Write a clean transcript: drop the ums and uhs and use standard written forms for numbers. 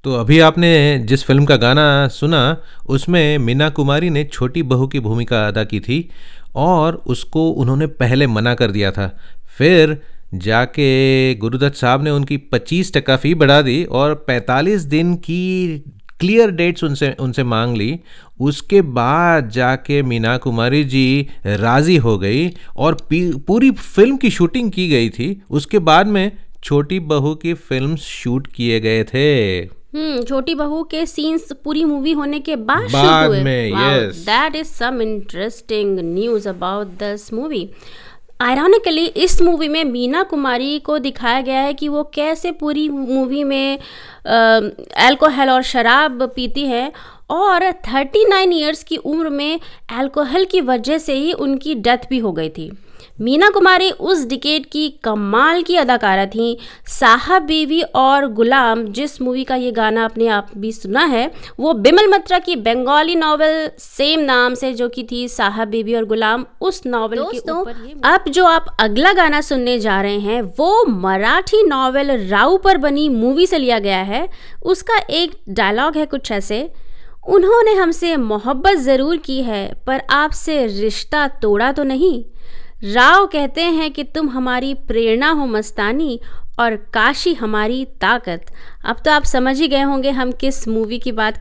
तो अभी आपने जिस फिल्म का गाना सुना उसमें मीना कुमारी ने छोटी बहू की भूमिका अदा की थी और उसको उन्होंने पहले मना कर दिया था। फिर जाके गुरुदत्त साहब ने उनकी 25% फ़ी बढ़ा दी और 45 दिन की क्लियर डेट्स उनसे उनसे मांग ली। उसके बाद जाके मीना कुमारी जी राज़ी हो गई और पूरी फिल्म की शूटिंग की गई थी। उसके बाद में छोटी बहू की फिल्म शूट किए गए थे। छोटी बहू के सीन्स पूरी मूवी होने के बाद शूट बाद हुए। में wow, yes. That is some interesting news about this movie. Ironically इस मूवी में मीना कुमारी को दिखाया गया है कि वो कैसे पूरी मूवी में अल्कोहल और शराब पीती हैं और 39 इयर्स की उम्र में अल्कोहल की वजह से ही उनकी डेथ भी हो गई थी। मीना कुमारी उस डिकेड की कमाल की अदाकारा थी। साहब बीवी और गुलाम, जिस मूवी का ये गाना आपने आप भी सुना है, वो बिमल मत्रा की बंगाली नॉवेल सेम नाम से जो कि थी साहब बीवी और गुलाम, उस नॉवेल के ऊपर। अब जो आप अगला गाना सुनने जा रहे हैं वो मराठी नॉवेल राव पर बनी मूवी से लिया गया है। उसका एक डायलॉग है कुछ ऐसे: उन्होंने हमसे मोहब्बत ज़रूर की है पर आपसे रिश्ता तोड़ा तो नहीं। राव कहते हैं कि तुम हमारी प्रेरणा हो मस्तानी और काशी हमारी ताकत। अब तो आप समझ ही गए होंगे हम किस मूवी की बात